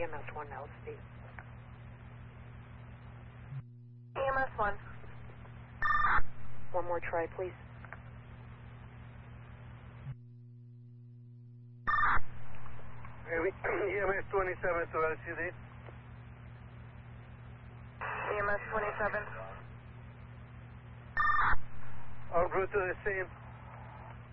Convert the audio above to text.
EMS 1 LC. EMS 1. One more try, please. EMS 27 to LCD. EMS 27. En route to the scene.